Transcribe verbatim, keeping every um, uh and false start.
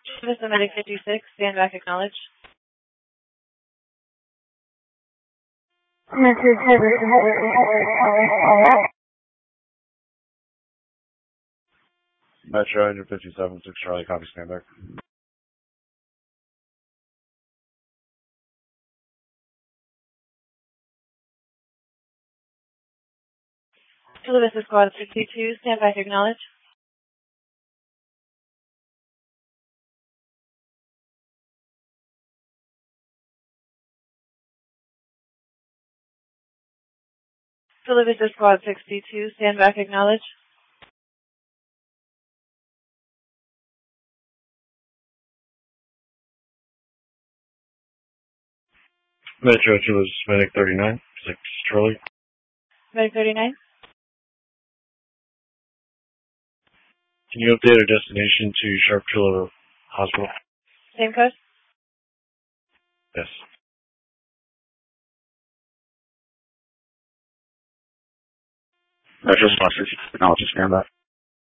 This is Medic fifty-six, stand back, acknowledge. Metro one fifty-seven, six Charlie, copy, stand back. This is Squad sixty-two, stand back, acknowledge. This is Squad sixty-two, stand back, acknowledge. Metro two is Medic thirty-nine, six Charlie. Medic thirty-nine. Can you update our destination to Sharp Killer Hospital? Same code? Yes. Metro Squad sixty-two, acknowledge, stand back.